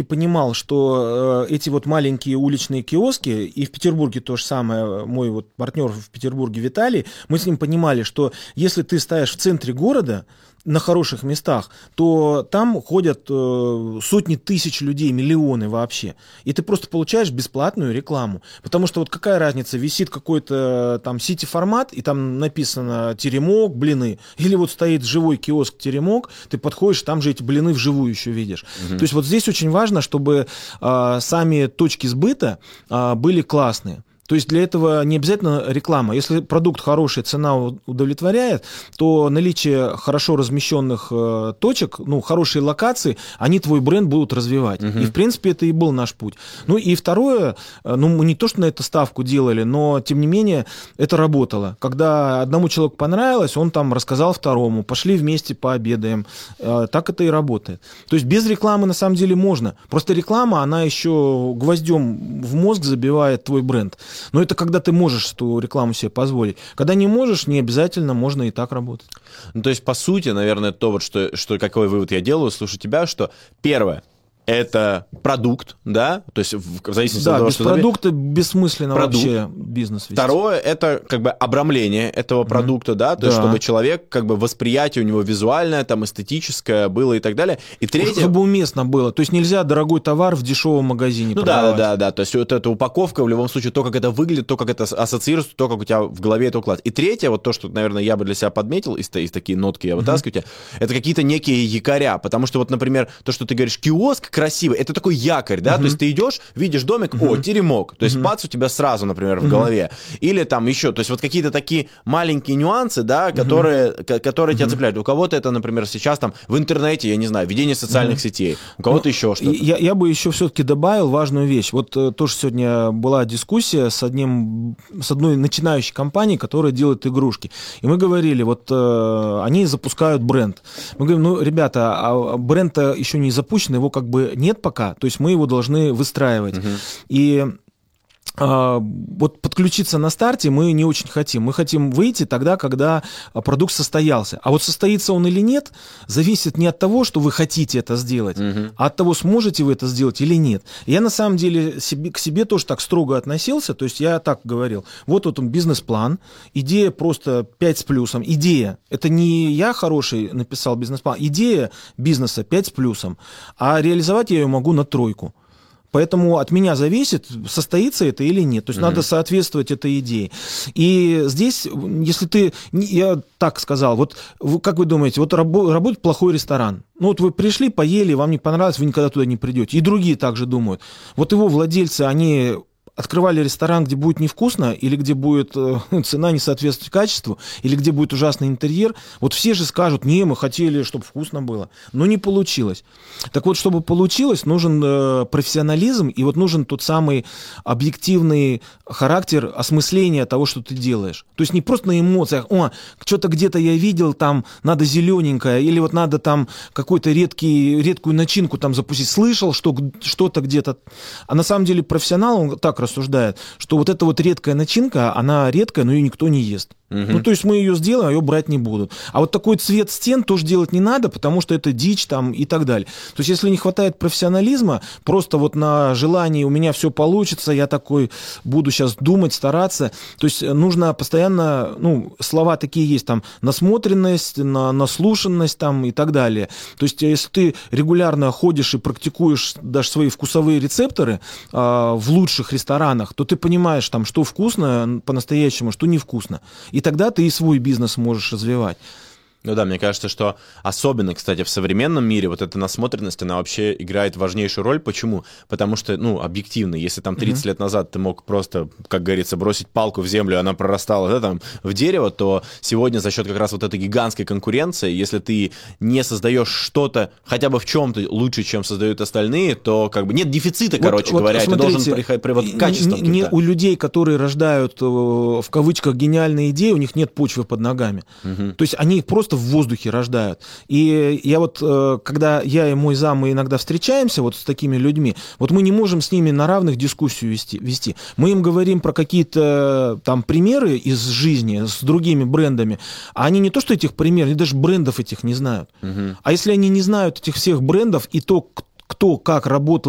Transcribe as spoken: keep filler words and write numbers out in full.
все-таки понимал, что э, эти вот маленькие уличные киоски, и в Петербурге то же самое, мой вот партнер в Петербурге Виталий, мы с ним понимали, что если ты ставишь в центре города, на хороших местах, то там ходят э, сотни тысяч людей, миллионы вообще. И ты просто получаешь бесплатную рекламу. Потому что вот какая разница, висит какой-то там сити-формат, и там написано теремок, блины, или вот стоит живой киоск теремок, ты подходишь, там же эти блины вживую еще видишь. Угу. То есть вот здесь очень важно, чтобы э, сами точки сбыта э, были классные. То есть для этого не обязательно реклама. Если продукт хороший, цена удовлетворяет, то наличие хорошо размещенных э, точек, ну, хорошие локации, они твой бренд будут развивать. Uh-huh. И, в принципе, это и был наш путь. Ну, и второе, ну, мы не то, что на это ставку делали, но, тем не менее, это работало. Когда одному человеку понравилось, он там рассказал второму, пошли вместе пообедаем. Э, так это и работает. То есть без рекламы, на самом деле, можно. Просто реклама, она еще гвоздем в мозг забивает твой бренд. Но это когда ты можешь эту рекламу себе позволить. Когда не можешь, не обязательно, можно и так работать. Ну, то есть, по сути, наверное, то, вот, что, что, какой вывод я делаю, слушаю тебя, что первое, это продукт, да, то есть в зависимости да, от того, без что... продукта бессмысленно продукт. Вообще бизнес вести. Второе, это как бы обрамление этого продукта, mm-hmm. да, то есть да. чтобы человек, как бы восприятие у него визуальное, там, эстетическое было и так далее. И третье... Чтобы уместно было, то есть нельзя дорогой товар в дешевом магазине ну, продавать. да, да, да, то есть вот эта упаковка, в любом случае, то, как это выглядит, то, как это ассоциируется, то, как у тебя в голове это укладывается. И третье, вот то, что, наверное, я бы для себя подметил, из, из такие нотки я вытаскиваю, mm-hmm. это какие-то некие якоря, потому что вот, например, то, что ты говоришь, киоск красивый, это такой якорь, да, uh-huh. то есть ты идешь, видишь домик, uh-huh. о, теремок, то есть uh-huh. бац, у тебя сразу, например, в uh-huh. голове, или там еще, то есть вот какие-то такие маленькие нюансы, да, которые, uh-huh. которые uh-huh. тебя цепляют. У кого-то это, например, сейчас там в интернете, я не знаю, ведение социальных uh-huh. сетей, у кого-то ну, еще что-то. Я, я бы еще все-таки добавил важную вещь. Вот тоже сегодня была дискуссия с одним, с одной начинающей компанией, которая делает игрушки, и мы говорили, вот э, они запускают бренд. Мы говорим, ну, ребята, а бренд-то еще не запущен, его как бы нет пока. То есть мы его должны выстраивать. Uh-huh. И а, вот подключиться на старте мы не очень хотим. Мы хотим выйти тогда, когда продукт состоялся. А вот состоится он или нет, зависит не от того, что вы хотите это сделать, uh-huh. а от того, сможете вы это сделать или нет. Я на самом деле себе, к себе тоже так строго относился. То есть я так говорил. Вот вот он бизнес-план. Идея просто пять с плюсом. Идея. Это не я хороший написал бизнес-план. Идея бизнеса пять с плюсом. А реализовать я ее могу на тройку. Поэтому от меня зависит, состоится это или нет. То есть mm-hmm. надо соответствовать этой идее. И здесь, если ты... Я так сказал, вот как вы думаете, вот работает плохой ресторан. Ну вот вы пришли, поели, вам не понравилось, вы никогда туда не придете. И другие также думают. Вот его владельцы, они... открывали ресторан, где будет невкусно, или где будет э, цена не соответствовать качеству, или где будет ужасный интерьер, вот все же скажут, не, мы хотели, чтобы вкусно было, но не получилось. Так вот, чтобы получилось, нужен э, профессионализм, и вот нужен тот самый объективный характер осмысления того, что ты делаешь. То есть не просто на эмоциях, о, что-то где-то я видел, там надо зелененькое, или вот надо там какую-то редкий, редкую начинку там запустить, слышал, что что-то где-то, а на самом деле профессионал, он так рассуждает, что вот эта вот редкая начинка, она редкая, но ее никто не ест. Угу. Ну, то есть мы ее сделаем, а ее брать не будут. А вот такой цвет стен тоже делать не надо, потому что это дичь там и так далее. То есть если не хватает профессионализма, просто вот на желании у меня все получится, я такой буду сейчас думать, стараться. То есть нужно постоянно, ну, слова такие есть, там, насмотренность, на, наслушанность там и так далее. То есть если ты регулярно ходишь и практикуешь даже свои вкусовые рецепторы э, в лучших ресторанах, то ты понимаешь, там, что вкусно по-настоящему, что невкусно. И тогда ты и свой бизнес можешь развивать. Ну да, мне кажется, что особенно, кстати, в современном мире вот эта насмотренность, она вообще играет важнейшую роль. Почему? Потому что, ну, объективно, если там тридцать mm-hmm. лет назад ты мог просто, как говорится, бросить палку в землю, и она прорастала, да, там, в дерево, то сегодня за счет как раз вот этой гигантской конкуренции, если ты не создаешь что-то хотя бы в чем-то лучше, чем создают остальные, то как бы нет дефицита, вот, короче вот, говоря, смотрите, ты должен приходить при вот качеством. Не, не у людей, которые рождают, в кавычках, гениальные идеи, у них нет почвы под ногами. Mm-hmm. То есть они их просто в воздухе рождают. И я вот, когда я и мой зам, мы иногда встречаемся вот с такими людьми, вот мы не можем с ними на равных дискуссию вести. вести. Мы им говорим про какие-то там примеры из жизни с другими брендами, а они не то, что этих примеров, они даже брендов этих не знают. Угу. А если они не знают этих всех брендов и то, кто как работал